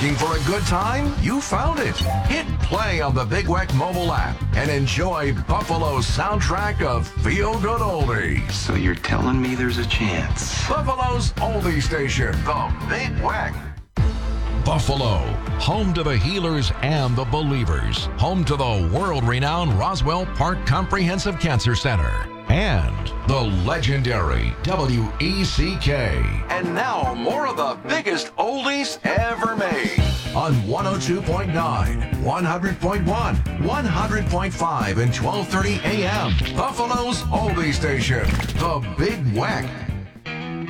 Looking for a good time? You found it. Hit play on the Big Weck mobile app and enjoy Buffalo's soundtrack of feel-good oldies. So you're telling me there's a chance? Buffalo's oldie station, the Big Weck. Buffalo, home to the healers and the believers, home to the world-renowned Roswell Park Comprehensive Cancer Center, and the legendary WECK. And now, more of the biggest oldies ever made on 102.9, 100.1, 100.5, and 1230 AM. Buffalo's oldie station, the Big Weck.